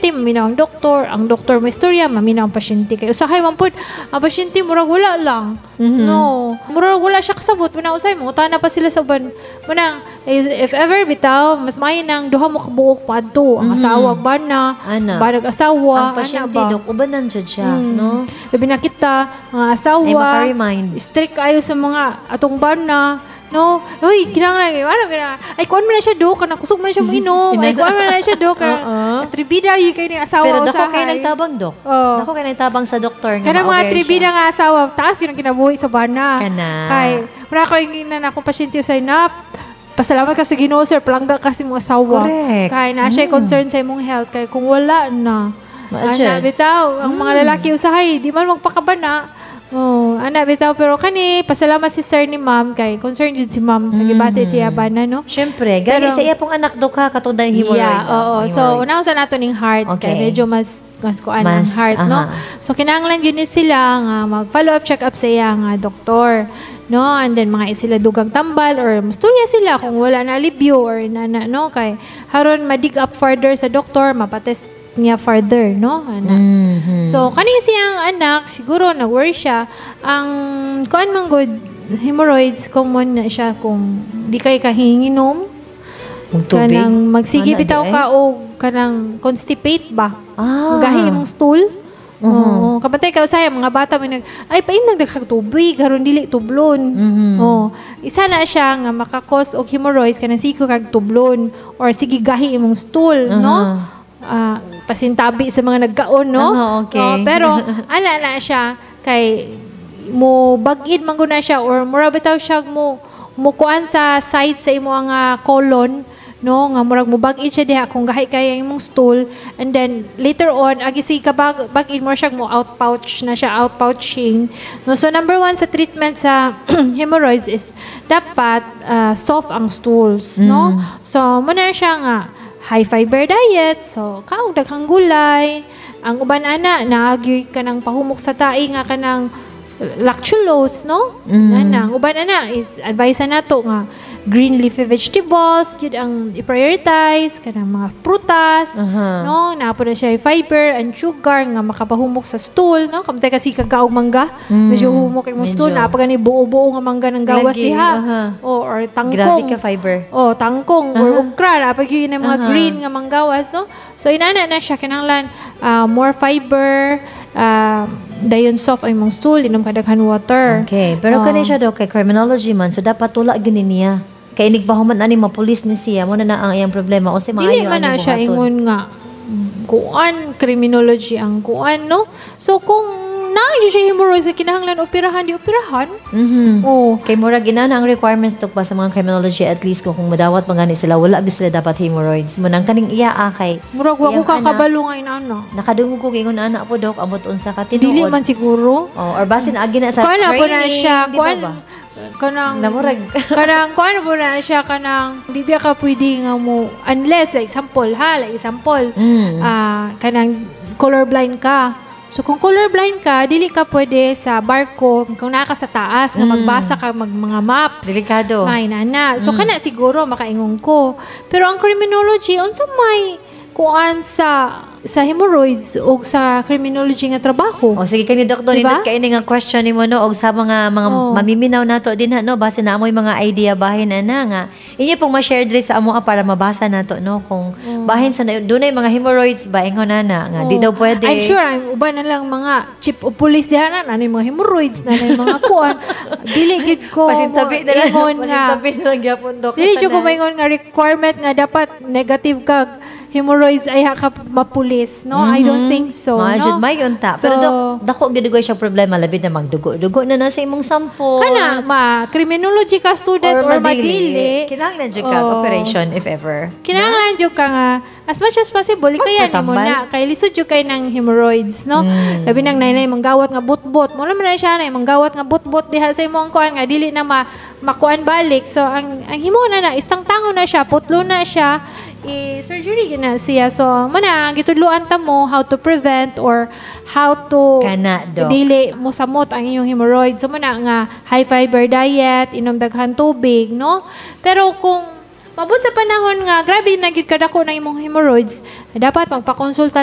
pasyente, maminaw ang doktor may istorya, maminaw ang pasyente. Kaya usahay man po, ang pasyente, murag wala lang. No. Murag wala siya kasabot. Muna usay mo, utana pa sila sa uban. Muna, if ever bitaw, mas mayin ang duha mo kabuok pa ato. Ang asawa, bana, banag asawa, ang pasyente, dok, ubanan siya, no? Labi na kita, mga asawa, maka-remind. strict kayo sa mga atong bana, no? Uy, kinanglan, ano kina? Ay, kuan mo na siya, dok. Kusog mo na siya mo-inom. Ay, kuan mo na siya, dok. Tribida, yung kayo ng asawa. Pero dako kayo nagtabang, dok. Dako kayo nagtabang sa doktor. Kana mga tribida nga asawa, taas yun ang kinabuhi sa bana. Kana. Kay, mara ko yung na akong pasyente sa inap. Pasalamat ka sa Ginoo, sir. Palangga kasi mong asawa. Correct. Kay, na siya concern sa imong health. Kay, kung wala na. Ana, bitaw. Ang mga lalaki usahay, di man magpakabana. Ana, bitaw. Pero kani, pasalamat si sir ni ma'am. Kay, concern dyan si ma'am. Nagibati siya ba na, no? Siyempre. Gali sa iya pong anak, dok, ha? Katulad ng hemorrhoid. Yeah, oo. So, unang sa nato ning heart. Okay. Kay, medyo mas kuan ang heart, no? So, kinahanglan yun sila nga mag-follow up, check up sa iya nga doktor, no? And then, mga sila dugang tambal or musturya sila kung wala na alibyo or no? Kay, haron ma-dig up further sa doktor, mapatest niya further, no? So, kaning siyang anak, siguro nag-worry siya. Ang kuan man good, hemorrhoids, common na siya kung di kay kahinginom. Kanang magsige bitaw ka o kanang constipate ba? Gahi imong stool. Kapatay ka usay mga bata may ay pain nagdaghag tubig karon dili tublon. Isa na siya nga makakos og hemorrhoids kanang siko kag tublon or sige gahi imong stool, no? Pasintabi sa mga nagkaon, no? Okay. Pero ana na siya kay mo bagid man gud na siya or mura bitaw siya mo kuan sa side sa imo nga colon, no, nga murag mo bagid siya diha kung gahi kaya imong stool, and then later on agi si bagid mo siya mo outpouch na siya, outpouching, no. So number 1 sa treatment sa hemorrhoids is dapat soft ang stools, no. So muna siya nga high fiber diet, so kaog daghang gulay. Ang uban ana naagyoy kanang pahumok sa tae nga kanang lactulose, no? Ang uban ana is advice na nato nga green leafy vegetables gid ang i-prioritize kanang mga prutas, no? Napo na siya fiber and sugar nga makapahumok sa stool, no? Kamtay kasi kagaog mangga, medyo humok imong stool, napa gani buo-buo nga mangga ng gawas diha. Or tangkong. Grabe ka fiber. Tangkong or okra, napa gyud mga green nga manggawas, no? So inana na siya kinahanglan more fiber, dayon soft ay mong stool, inom kadaghan water. Okay, pero kani siya daw kay criminology man, so dapat tula gini niya. Kay inig ba human ani mapulis ni siya mo na ang iyang problema o si maayo dili man na siya ingon nga kuan criminology ang kuan, no? So kung naay siya hemorrhoids kinahanglan operahan di operahan. Kay murag inana ang requirements tok ba sa mga criminology, at least kung madawat magani sila wala bis sila dapat hemorrhoids. Munang kaning iya kay murag wa ko kakabalo nga inana. Nakadungog ko ingon ana po dok amot unsa ka tinuod. Dili man siguro. Or basin agi na sa training. Kuan na siya, kuan kanang namurag kanang kuan po na siya kanang di biya ka pwede nga mo unless like example kanang colorblind ka. So, kung colorblind ka, dili ka pwede sa barko, kung naka sa taas, nga magbasa ka mga maps. Delikado. May nana. So, kana siguro, makaingon ko. Pero ang criminology, unsa may kuan sa hemorrhoids o sa criminology nga trabaho. O sige kani doktor, diba? Nindot kaini nga question nimo no og sa mga mamiminaw nato din no base na amoy mga idea bahin ana nga inyo pong ma-share diri sa amo para mabasa nato no kung bahin sa dunay mga hemorrhoids ba ingon ana nga di daw pwede. I'm sure uban na lang mga chief of police diha na nanay mga hemorrhoids nanay mga kuan dili gid ko pasintabi na lang gyapon doktor. Dili ko maingon nga requirement nga dapat negative kag hemorrhoids ay ka mapulis, no? I don't think so, no? May unta. So, pero dako gid siya problema labi na magdugo-dugo na sa imong sample. Kana criminology ka student or madili. Kinahanglan jud ka operation if ever. Kinahanglan jud ka nga as much as possible kaya nimo na kay lisod jud kay ng hemorrhoids, no? Labi nang nainay manggawat nga butbot. Mo man siya na manggawat nga butbot diha sa imong kuan nga dili na makuan balik. So ang himo na istangtango na siya, putlo na siya. Surgery gina siya. So, muna, gitudluan ta mo how to prevent or how to dili mo samot ang iyong hemorrhoids. So, muna nga high fiber diet, inom daghan tubig, no? Pero kung mabot sa panahon nga, grabe na gid kadako na imong hemorrhoids, dapat magpakonsulta